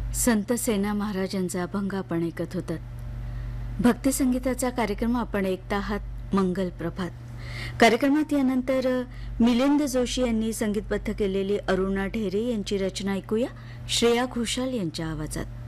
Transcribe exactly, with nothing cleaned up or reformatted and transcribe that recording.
संत सेना महाराजांचा अभंग आपण ऐकत होतात. भक्तिसंगीताचा कार्यक्रम आपण ऐकता आहात. मंगल प्रभात कार्यक्रमात यानंतर मिलिंद जोशी यांनी संगीतबद्ध केलेली अरुणा ढेरे यांची रचना ऐकूया श्रेया घोषाल यांच्या आवाजात.